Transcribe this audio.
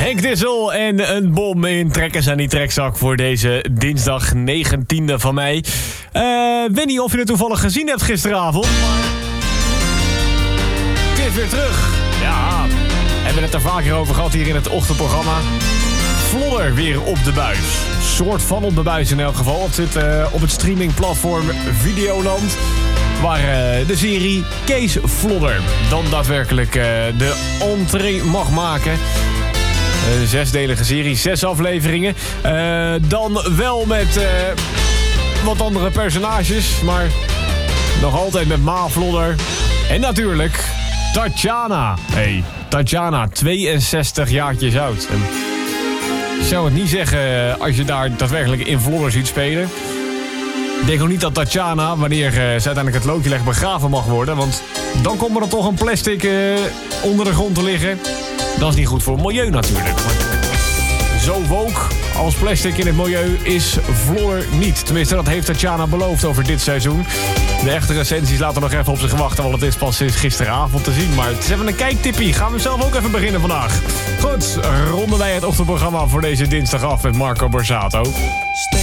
Henk Dissel en een bom in trekkers aan die trekzak voor deze dinsdag 19e van mei. Ik weet niet of je het toevallig gezien hebt gisteravond. Het is weer terug. Ja, we hebben het er vaker over gehad hier in het ochtendprogramma. Vlodder weer op de buis. Soort van op de buis in elk geval. Het zit op het streamingplatform Videoland. Waar de serie Kees Vlodder dan daadwerkelijk de entree mag maken. Een 6-delige serie, 6 afleveringen. Dan wel met wat andere personages, maar nog altijd met Ma Vlodder. En natuurlijk Tatjana. Hey, Tatjana, 62 jaartjes oud. En ik zou het niet zeggen als je daar daadwerkelijk in Vlodder ziet spelen. Ik denk ook niet dat Tatjana, wanneer ze uiteindelijk het loodje legt, begraven mag worden. Want dan komt er dan toch een plastic onder de grond te liggen. Dat is niet goed voor het milieu natuurlijk. Zo woke als plastic in het milieu is Vlodder niet. Tenminste, dat heeft Tatjana beloofd over dit seizoen. De echte recensies laten nog even op zich wachten, want het is pas sinds gisteravond te zien. Maar het is even een kijktippie. Gaan we zelf ook even beginnen vandaag. Goed, ronden wij het ochtendprogramma voor deze dinsdag af met Marco Borsato.